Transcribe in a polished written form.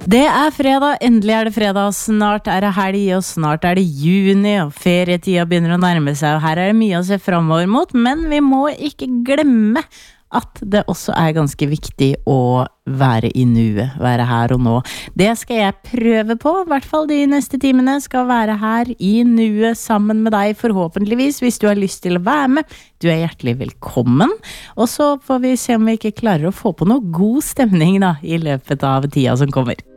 Det fredag, endelig det fredag, snart det helg, og snart det juni, og ferietida begynner å nærme seg, og her det mye å se fremover mot, men vi må ikke glemme at det også ganske viktig å være I nuet, være her og nå. Det skal jeg prøve på, I hvert fall de neste timene skal være her I nuet sammen med deg forhåpentligvis, hvis du har lyst til å være med. Du hjertelig velkommen, og så får vi se om vi ikke klarer å få på noe god stemning da, I løpet av tida som kommer.